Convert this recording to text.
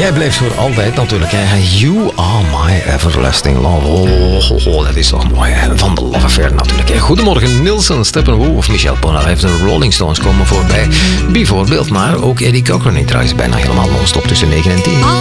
jij blijft voor altijd natuurlijk. Hè. You are my everlasting love. Dat is toch mooi. Hè. Van de Love Affair natuurlijk. Hè. Goedemorgen, Nilsson, Steppenwolf of Michel Polnareff. De Rolling Stones komen voorbij. Bijvoorbeeld, maar ook Eddie Cochran. Die draait bijna helemaal non-stop tussen 9 en 10.